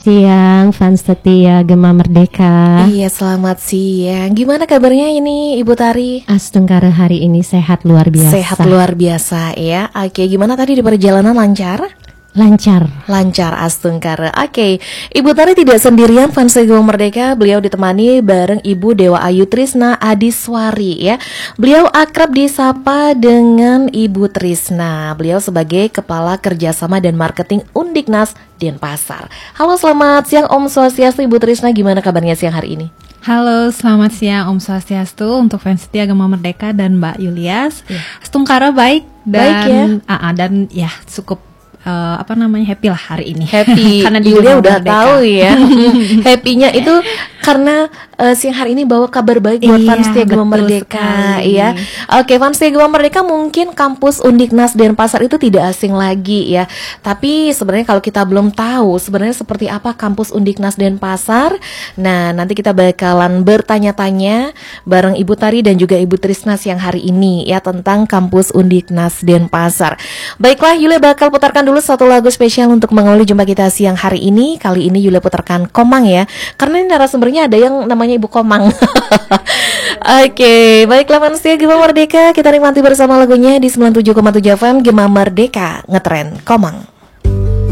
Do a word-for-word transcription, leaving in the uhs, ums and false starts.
siang, fans setia Gema Merdeka. Iya, selamat siang. Gimana kabarnya ini Ibu Tari? Astungkara hari ini sehat luar biasa. Sehat luar biasa ya. Oke, gimana tadi di perjalanan lancar? Lancar. Lancar Astungkara. Oke, Ibu Tari tidak sendirian fans Gema Merdeka. Beliau ditemani bareng Ibu Dewa Ayu Trisna Adiswari ya. Beliau akrab disapa dengan Ibu Trisna. Beliau sebagai Kepala Kerjasama dan Marketing Undiknas Denpasar. Halo, selamat siang Om Swastiastu. Ibu Trisna, gimana kabarnya siang hari ini? Halo, selamat siang Om Swastiastu untuk fans setia Gema Merdeka dan Mbak Yulias. Ya. Astungkara baik dan Baik ya. uh, uh, dan ya cukup uh, apa namanya happy lah hari ini. Happy. Karena di Yulia Gema udah Merdeka. tahu ya. Happy-nya itu karena uh, siang hari ini bawa kabar baik buat Iya, fans setia Gema betul Merdeka sekali. ya. Oke, fans setia Gema Merdeka mungkin kampus Undiknas Denpasar itu tidak asing lagi ya. Tapi sebenarnya kalau kita belum tahu sebenarnya seperti apa kampus Undiknas Denpasar, nah nanti kita bakalan bertanya-tanya bareng Ibu Tari dan juga Ibu Trisna siang hari ini ya tentang kampus Undiknas Denpasar. Baiklah, Yulia bakal putarkan dulu satu lagu spesial untuk mengawali jumpa kita siang hari ini. Kali ini Yulia putarkan Komang ya. Karena ini narasumbernya ada yang namanya Ibu Komang. Oke, baiklah fans setia Gema Merdeka, kita nikmati bersama lagunya di sembilan puluh tujuh koma tujuh F M Gema Merdeka, ngetren Komang.